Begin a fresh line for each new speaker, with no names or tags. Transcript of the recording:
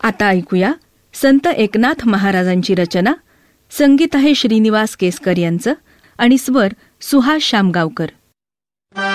आता ऐकूया संत एकनाथ महाराजांची रचना. संगीत आहे श्रीनिवास केसकर यांचं आणि स्वर सुहास शामगावकर.